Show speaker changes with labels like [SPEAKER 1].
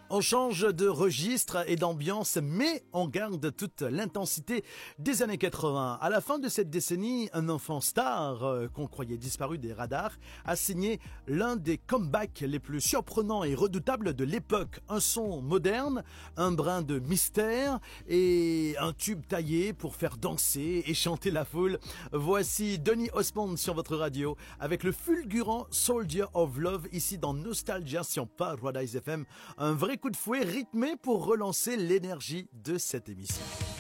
[SPEAKER 1] On change de registre et d'ambiance, mais on garde toute l'intensité des années 80. À la fin de cette décennie, un enfant star qu'on croyait disparu des radars a signé l'un des comebacks les plus surprenants et redoutables de l'époque. Un son moderne, un brin de mystère et un tube taillé pour faire danser et chanter la foule. Voici Donny Osmond sur votre radio avec le fulgurant Soldier of Love ici dans Nostalgia sur Paradise FM. Un vrai coup de fouet rythmé pour relancer l'énergie de cette émission.